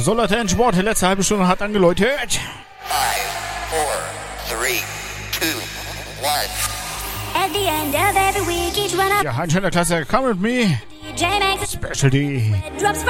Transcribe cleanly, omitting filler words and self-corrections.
So Leute, Endsport, die letzte halbe Stunde hat angeläutet. 5, 4, 3, 2, 1. At the end of every week, each one of Ja, ein schöner Klassiker. Come with me. DJ makes a Specialty. drops